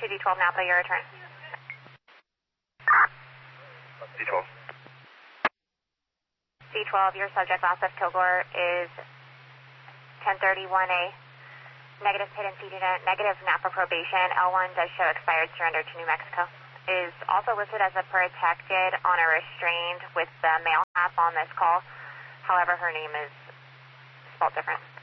2D12 Napa, your return. D12. D12, your subject loss of Kilgore is 1031A. Negative pit antecedent, negative Napa probation. L1 does show expired surrender to New Mexico. Is also listed as a protected on a restrained with the male half on this call. However, her name is spelled different.